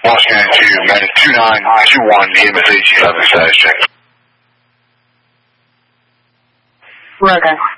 Washington 2, minus 2921, EMS 11 status check. Roger.